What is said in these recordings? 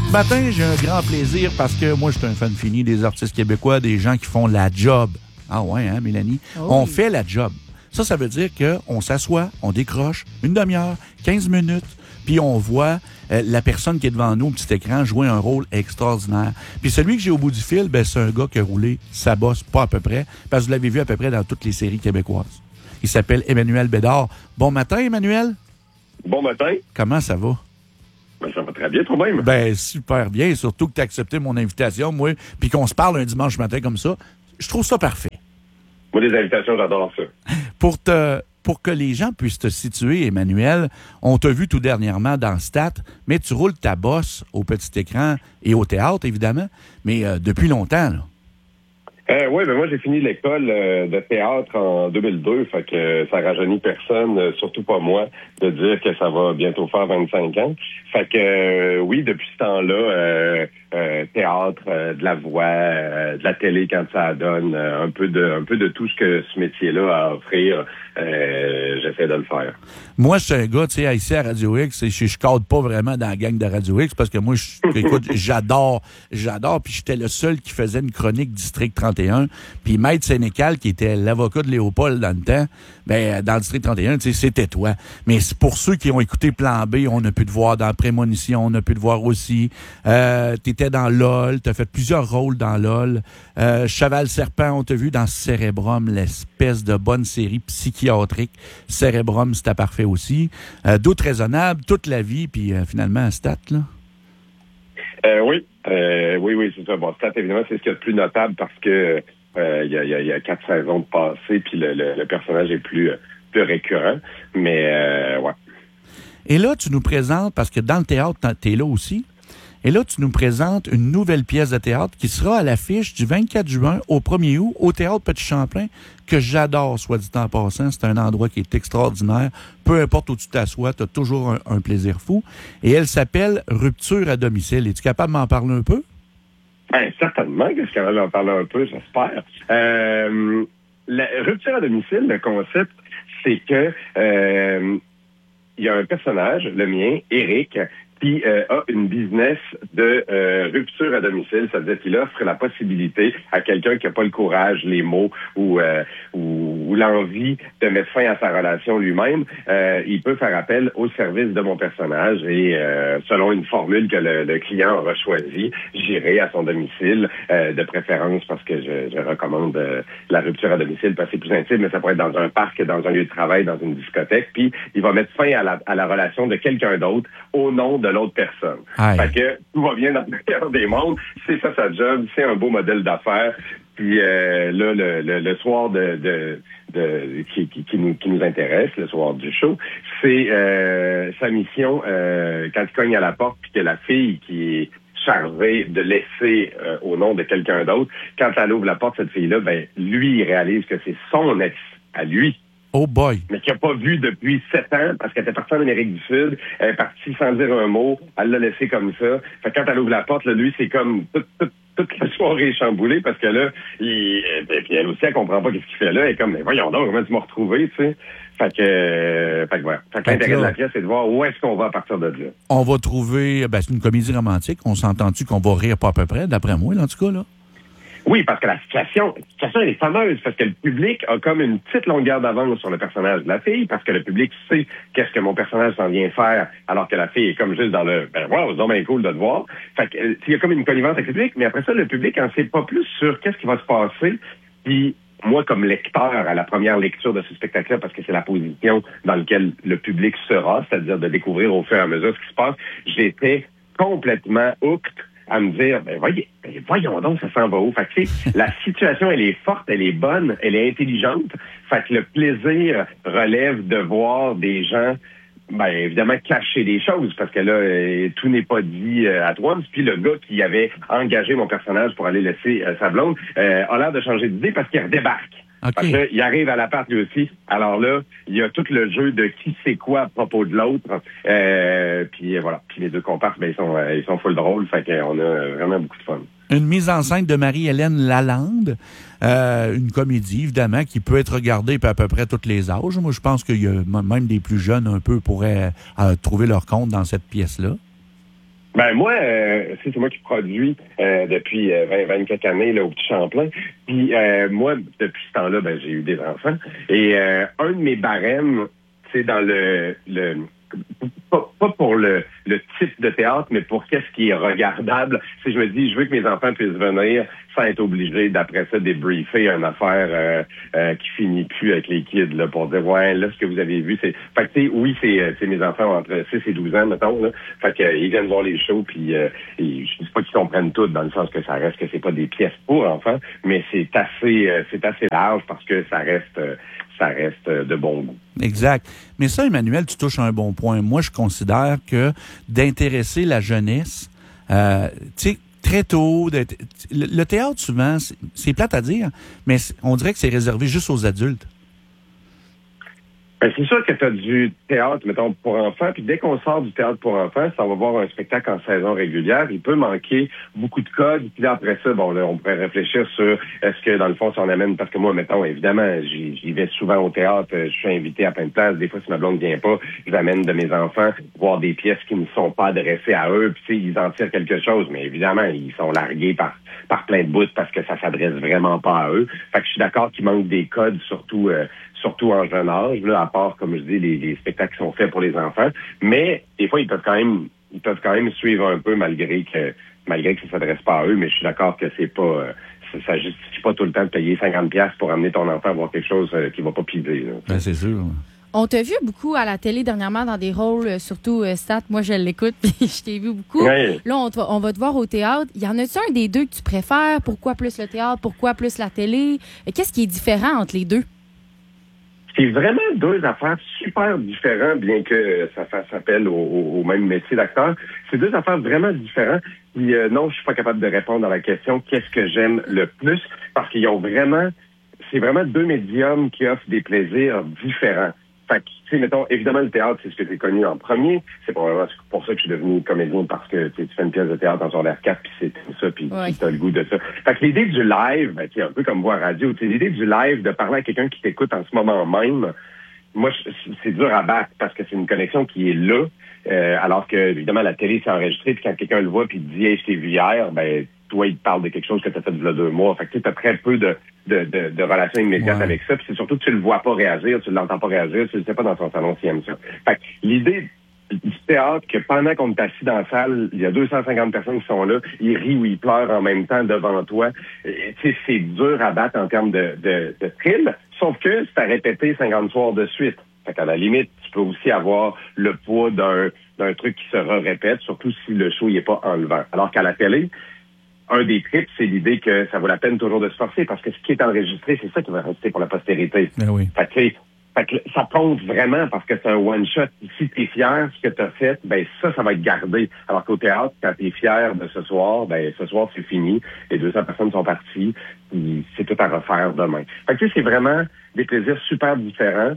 Ce matin, j'ai un grand plaisir parce que moi, je suis un fan fini des artistes québécois, des gens qui font la job. Ah ouais, hein, Mélanie? Oh. On fait la job. Ça veut dire qu'on s'assoit, on décroche une demi-heure, 15 minutes, puis on voit la personne qui est devant nous au petit écran jouer un rôle extraordinaire. Puis celui que j'ai au bout du fil, ben c'est un gars qui a roulé sa bosse pas à peu près, parce que vous l'avez vu à peu près dans toutes les séries québécoises. Il s'appelle Emmanuel Bédard. Bon matin, Emmanuel. Bon matin. Comment ça va? Ben, ça va très bien, toi-même. Ben, super bien. Surtout que tu as accepté mon invitation, moi, puis qu'on se parle un dimanche matin comme ça. Je trouve ça parfait. Moi, les invitations, j'adore ça. Pour que les gens puissent te situer, Emmanuel, on t'a vu tout dernièrement dans Stat, mais tu roules ta bosse au petit écran et au théâtre, évidemment, mais depuis longtemps, là. Oui, ben moi, j'ai fini l'école de théâtre en 2002, fait que ça rajeunit personne, surtout pas moi, de dire que ça va bientôt faire 25 ans. Fait que oui, depuis ce temps-là, théâtre, de la voix, de la télé quand ça donne, un peu de tout ce que ce métier-là a à offrir, j'essaie de le faire. Moi, je suis un gars, tu sais, ici à Radio X, je cadre pas vraiment dans la gang de Radio X parce que moi, écoute, j'adore, puis j'étais le seul qui faisait une chronique District 31, puis Maître Sénécal, qui était l'avocat de Léopold dans le temps, ben, dans le District 31, tu sais, c'était toi. Mais c'est pour ceux qui ont écouté Plan B, on a pu te voir dans Prémonition, on a pu te voir aussi. T'étais dans LOL, t'as fait plusieurs rôles dans LOL. Cheval Serpent, on t'a vu dans Cérébrum, l'espèce de bonne série psychiatrique. Cérébrum, c'était parfait aussi. Doute raisonnable, toute la vie, puis finalement, Stat, là. Oui, c'est ça. Bon, Stat, évidemment, c'est ce qu'il y a de plus notable parce que il y a 4 saisons de passé, puis le personnage est plus récurrent. Mais, ouais. Et là, tu nous présentes, parce que dans le théâtre, t'es là aussi, et là, tu nous présentes une nouvelle pièce de théâtre qui sera à l'affiche du 24 juin au 1er août au Théâtre Petit-Champlain, que j'adore, soit dit en passant. C'est un endroit qui est extraordinaire. Peu importe où tu t'assois, tu as toujours un plaisir fou. Et elle s'appelle Rupture à domicile. Es-tu capable de m'en parler un peu? Ben, certainement que je suis capable d'en parler un peu, j'espère. La rupture à domicile, le concept, c'est que il y a un personnage, le mien, Éric, qui a une business de rupture à domicile, c'est-à-dire qu'il offre la possibilité à quelqu'un qui n'a pas le courage, les mots ou l'envie de mettre fin à sa relation lui-même, il peut faire appel au service de mon personnage et selon une formule que le client aura choisie, j'irai à son domicile, de préférence parce que je recommande la rupture à domicile parce que c'est plus intime, mais ça pourrait être dans un parc, dans un lieu de travail, dans une discothèque, puis il va mettre fin à la relation de quelqu'un d'autre au nom de l'autre personne. Aïe. Fait que tout va bien dans le meilleur des mondes. C'est ça sa job. C'est un beau modèle d'affaires. Puis là, le soir qui nous intéresse, le soir du show, c'est sa mission quand il cogne à la porte puis que la fille qui est chargée de laisser au nom de quelqu'un d'autre, quand elle ouvre la porte, cette fille-là, ben lui, il réalise que c'est son ex à lui. Oh boy! Mais qu'il n'a pas vu depuis 7 ans, parce qu'elle était partie en Amérique du Sud, elle est partie sans dire un mot, elle l'a laissé comme ça. Fait que quand elle ouvre la porte, là, lui, c'est comme toute la soirée chamboulée, parce que là, puis elle aussi, elle comprend pas qu'est-ce qu'il fait là, elle est comme, mais voyons donc, comment tu m'as retrouvé, tu sais. Fait que voilà. Fait que l'intérêt de la pièce, c'est de voir où est-ce qu'on va à partir de là. On va trouver, c'est une comédie romantique, on s'entend-tu qu'on va rire pas à peu près, d'après moi, là, en tout cas, là? Oui, parce que la situation, elle est fameuse, parce que le public a comme une petite longueur d'avance sur le personnage de la fille, parce que le public sait qu'est-ce que mon personnage s'en vient faire, alors que la fille est comme juste dans le, wow, c'est donc bien cool de te voir. Fait que, il y a comme une connivence avec le public, mais après ça, le public en sait pas plus sur qu'est-ce qui va se passer, puis moi, comme lecteur, à la première lecture de ce spectacle-là, parce que c'est la position dans laquelle le public sera, c'est-à-dire de découvrir au fur et à mesure ce qui se passe, j'étais complètement hooked à me dire, voyons donc, ça s'en va où? Fait que, tu sais, la situation, elle est forte, elle est bonne, elle est intelligente. Fait que le plaisir relève de voir des gens, évidemment, cacher des choses, parce que là, tout n'est pas dit à once. Puis le gars qui avait engagé mon personnage pour aller laisser sa blonde a l'air de changer d'idée parce qu'il redébarque. Okay. Parce qu'il arrive à l'appart lui aussi. Alors là, il y a tout le jeu de qui sait quoi à propos de l'autre. Puis voilà. Puis les deux comparses, ils sont full drôles. Fait qu'on a vraiment beaucoup de fun. Une mise en scène de Marie-Hélène Lalande, une comédie, évidemment, qui peut être regardée à peu près tous les âges. Moi, je pense qu'il y a même des plus jeunes un peu pourraient trouver leur compte dans cette pièce-là. Ben moi, c'est moi qui produis depuis 24 années là, au Petit Champlain. Puis moi, depuis ce temps-là, ben j'ai eu des enfants. Et un de mes barèmes, c'est dans le pas pour le type de théâtre, mais pour qu'est-ce qui est regardable. Si je me dis, je veux que mes enfants puissent venir sans être obligés d'après ça débriefer une affaire qui finit plus avec les kids là, pour dire ouais là ce que vous avez vu c'est. Fait que tu sais oui c'est mes enfants entre 6 et 12 ans mettons là. Fait que ils viennent voir les shows puis je dis pas qu'ils comprennent tout dans le sens que ça reste que c'est pas des pièces pour enfants, mais c'est assez large parce que ça reste de bon goût. Exact. Mais ça, Emmanuel, tu touches à un bon point. Moi, je considère que d'intéresser la jeunesse, tu sais, très tôt, le théâtre, souvent, c'est plate à dire, mais on dirait que c'est réservé juste aux adultes. Ben, c'est sûr que tu as du théâtre, mettons, pour enfants, puis dès qu'on sort du théâtre pour enfants, ça va voir un spectacle en saison régulière, il peut manquer beaucoup de codes, puis là, après ça, bon, là, on pourrait réfléchir sur est-ce que, dans le fond, si on amène, parce que moi, mettons, évidemment, j'y vais souvent au théâtre, je suis invité à plein de places, des fois, si ma blonde vient pas, j'amène de mes enfants voir des pièces qui ne sont pas adressées à eux, puis tu sais, ils en tirent quelque chose, mais évidemment, ils sont largués par plein de bouts parce que ça s'adresse vraiment pas à eux. Fait que je suis d'accord qu'il manque des codes, surtout en jeune âge, là, à part, comme je dis, les spectacles qui sont faits pour les enfants. Mais des fois, ils peuvent quand même suivre un peu malgré que ça s'adresse pas à eux. Mais je suis d'accord que c'est pas ça justifie pas tout le temps de payer 50$ pour amener ton enfant à voir quelque chose qui va pas piser. Ben, c'est sûr. On t'a vu beaucoup à la télé dernièrement dans des rôles, surtout Stat. Moi, je l'écoute, puis je t'ai vu beaucoup. Oui. Là, on va te voir au théâtre. Y en a-tu un des deux que tu préfères? Pourquoi plus le théâtre? Pourquoi plus la télé? Qu'est-ce qui est différent entre les deux? C'est vraiment deux affaires super différentes, bien que ça fasse appel au même métier d'acteur. C'est deux affaires vraiment différentes. Puis non, je suis pas capable de répondre à la question qu'est-ce que j'aime le plus, parce qu'ils ont vraiment, c'est vraiment deux médiums qui offrent des plaisirs différents. Fait que, tu sais, mettons, évidemment, le théâtre, c'est ce que j'ai connu en premier. C'est probablement pour ça que je suis devenu comédien, parce que tu fais une pièce de théâtre en secondaire 4, puis c'est ça, puis tu as le goût de ça. Fait que l'idée du live, ben, tu sais, un peu comme voir radio, tu sais, l'idée du live, de parler à quelqu'un qui t'écoute en ce moment même, moi, c'est dur à battre, parce que c'est une connexion qui est là, alors que, évidemment, la télé, c'est enregistré, puis quand quelqu'un le voit, puis il dit « Hey, je t'ai vu hier », ben, toi, il te parle de quelque chose que tu as fait il y a 2 mois. Fait que tu as très peu de relations immédiates avec ça. Puis c'est surtout que tu le vois pas réagir, tu l'entends pas réagir, tu le sais pas dans son salon s'il aime ça. Fait que l'idée du théâtre, que pendant qu'on est assis dans la salle, il y a 250 personnes qui sont là, ils rient ou ils pleurent en même temps devant toi. Tu sais, c'est dur à battre en termes de thrill, sauf que c'est à répéter 50 soirs de suite. Fait qu'à la limite, tu peux aussi avoir le poids d'un truc qui se répète, surtout si le show n'est pas enlevant. Alors qu'à la télé, un des trips, c'est l'idée que ça vaut la peine toujours de se forcer, parce que ce qui est enregistré, c'est ça qui va rester pour la postérité. Ben oui. Fait que ça compte vraiment parce que c'est un one-shot. Si t'es fier de ce que t'as fait, ben ça va être gardé. Alors qu'au théâtre, quand t'es fier de ce soir, ben ce soir, c'est fini. Les 200 personnes sont parties. C'est tout à refaire demain. Fait que c'est vraiment des plaisirs super différents.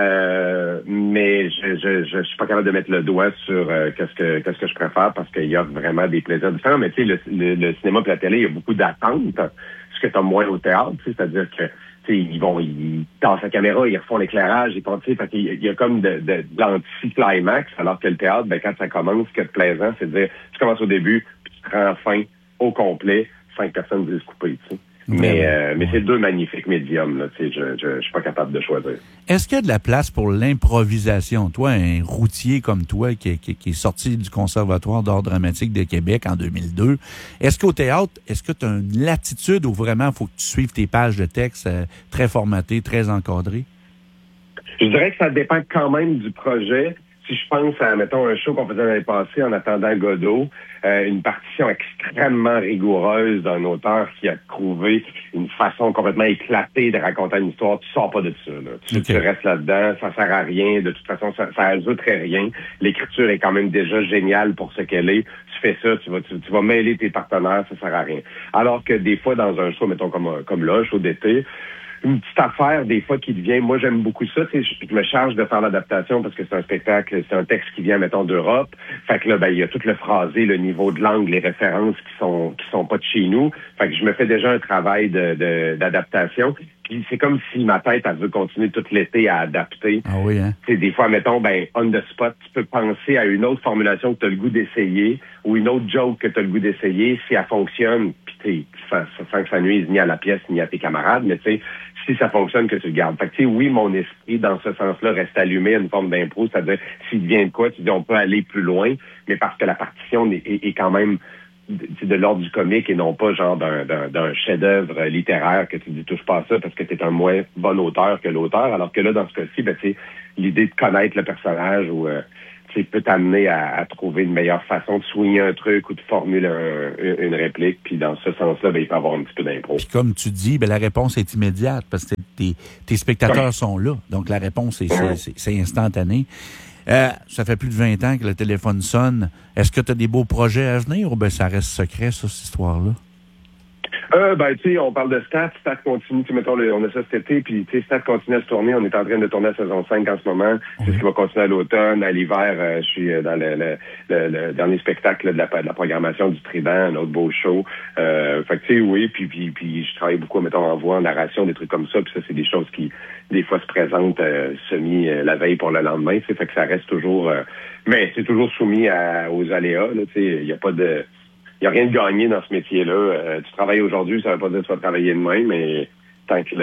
Mais je suis pas capable de mettre le doigt sur qu'est-ce que je préfère, parce qu'il y a vraiment des plaisirs différents. Mais tu sais, le cinéma et la télé, il y a beaucoup d'attentes, ce que t'as moins au théâtre. C'est-à-dire que ils tassent la caméra, ils refont l'éclairage, il y a comme de l'anti-climax, alors que le théâtre, ben, quand ça commence, ce qui est plaisant, c'est de dire, tu commences au début, puis tu te rends fin au complet, 5 personnes disent couper, tu sais. Mais c'est deux magnifiques médiums, là, tu sais, je suis pas capable de choisir. Est-ce qu'il y a de la place pour l'improvisation? Toi, un routier comme toi qui est sorti du Conservatoire d'art dramatique de Québec en 2002, est-ce qu'au théâtre, est-ce que tu as une latitude où vraiment il faut que tu suives tes pages de texte très formatées, très encadrées? Je dirais que ça dépend quand même du projet. Si je pense à, mettons, un show qu'on faisait l'année passée en attendant Godot, une partition extrêmement rigoureuse d'un auteur qui a trouvé une façon complètement éclatée de raconter une histoire, tu sors pas de ça. Là. Tu restes là-dedans, ça sert à rien. De toute façon, ça ajouterait rien. L'écriture est quand même déjà géniale pour ce qu'elle est. Tu fais ça, tu vas mêler tes partenaires, ça sert à rien. Alors que des fois, dans un show, mettons comme là, un show d'été, une petite affaire, des fois, qui devient... Moi, j'aime beaucoup ça. Tu sais, je me charge de faire l'adaptation parce que c'est un spectacle, c'est un texte qui vient, mettons, d'Europe. Fait que là, ben, il y a tout le phrasé, le niveau de langue, les références qui sont pas de chez nous. Fait que je me fais déjà un travail d'adaptation. Puis c'est comme si ma tête, elle veut continuer tout l'été à adapter. Ah oui, hein? Tu sais, des fois, mettons, on the spot, tu peux penser à une autre formulation que tu as le goût d'essayer ou une autre joke que tu as le goût d'essayer. Si elle fonctionne, puis sans que ça nuise ni à la pièce ni à tes camarades, mais tu sais, si ça fonctionne, que tu le gardes. Fait que, tu sais, oui, mon esprit, dans ce sens-là, reste allumé à une forme d'impro, c'est-à-dire, s'il vient de quoi, tu dis, on peut aller plus loin, mais parce que la partition est quand même de l'ordre du comique et non pas genre d'un chef-d'œuvre littéraire que tu dis touche pas à ça parce que tu es un moins bon auteur que l'auteur, alors que là, dans ce cas-ci, l'idée de connaître le personnage ou peut t'amener à trouver une meilleure façon de souligner un truc ou de formuler une réplique, puis dans ce sens-là, il peut y avoir un petit peu d'impro. Puis comme tu dis, la réponse est immédiate parce que tes spectateurs sont là, donc la réponse c'est instantané. Ça fait plus de 20 ans que le téléphone sonne. Est-ce que tu as des beaux projets à venir ou ça reste secret, ça, cette histoire-là? Tu sais, on parle de Stats. Stats continue, mettons, on a ça cet été, puis tu sais, Stats continue à se tourner. On est en train de tourner la saison 5 en ce moment. C'est ce qui va continuer à l'automne. À l'hiver, je suis dans le dernier spectacle de la programmation du Trident, un autre beau show. Fait que tu sais, oui, puis je travaille beaucoup, mettons, en voix, en narration, des trucs comme ça, puis ça, c'est des choses qui, des fois, se présentent semi la veille pour le lendemain, tu sais, fait que ça reste toujours... mais c'est toujours soumis aux aléas, tu sais, il n'y a pas de... Il n'y a rien de gagné dans ce métier-là. Tu travailles aujourd'hui, ça ne veut pas dire que tu vas travailler demain, mais tant que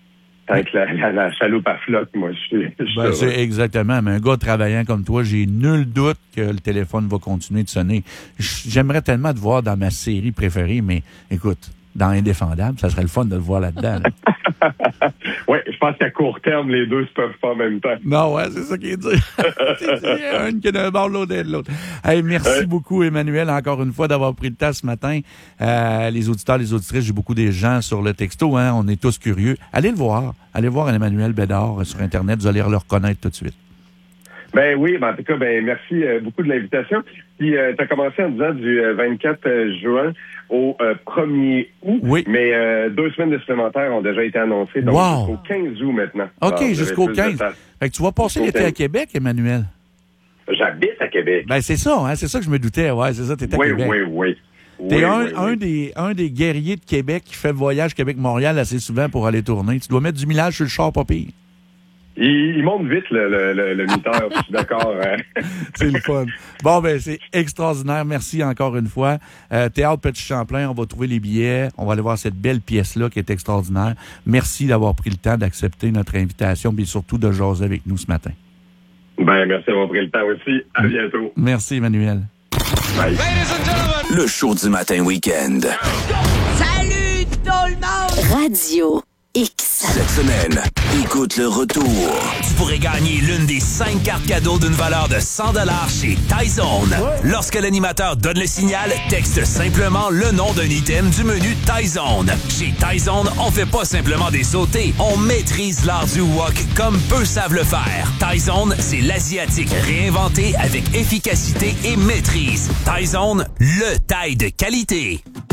la chaloupe à flotte, moi, je suis c'est exactement. Mais un gars travaillant comme toi, j'ai nul doute que le téléphone va continuer de sonner. J'aimerais tellement te voir dans ma série préférée, mais écoute, dans Indéfendable, ça serait le fun de le voir là-dedans. Là. Oui, je pense qu'à court terme, les deux se peuvent pas en même temps. Non, ouais, c'est ça qui est dit. Une qui est d'un bord, l'autre est de l'autre. Hey, merci beaucoup, Emmanuel, encore une fois, d'avoir pris le temps ce matin. Les auditeurs, les auditrices, j'ai beaucoup des gens sur le texto, hein, on est tous curieux. Allez le voir. Allez voir Emmanuel Bédard sur Internet, vous allez le reconnaître tout de suite. Ben oui, en tout cas, merci beaucoup de l'invitation. Puis, tu as commencé en disant du 24 juin au 1er août. Oui. Mais 2 semaines de supplémentaires ont déjà été annoncées, donc jusqu'au 15 août maintenant. OK, alors, jusqu'au 15. Fait que tu vas passer l'été à Québec, Emmanuel? J'habite à Québec. Ben c'est ça, hein, c'est ça que je me doutais. Ouais, c'est ça, t'es à Québec. Oui. T'es un des guerriers de Québec qui fait le voyage Québec-Montréal assez souvent pour aller tourner. Tu dois mettre du millage sur le char, pas pire. Il monte vite, le minuteur, je suis d'accord. C'est le fun. Bon, c'est extraordinaire. Merci encore une fois. Théâtre Petit-Champlain, on va trouver les billets. On va aller voir cette belle pièce-là qui est extraordinaire. Merci d'avoir pris le temps d'accepter notre invitation et surtout de jaser avec nous ce matin. Merci d'avoir pris le temps aussi. À bientôt. Merci, Emmanuel. Bye. Le show du matin week-end. Salut tout le monde! Radio X. Cette semaine, écoute le retour. Tu pourrais gagner l'une des 5 cartes cadeaux d'une valeur de 100 $ chez Tyzone. Lorsque l'animateur donne le signal, texte simplement le nom d'un item du menu Tyzone. Chez Tyzone, on fait pas simplement des sautés, on maîtrise l'art du wok comme peu savent le faire. Tyzone, c'est l'asiatique réinventé avec efficacité et maîtrise. Tyzone, le taille de qualité.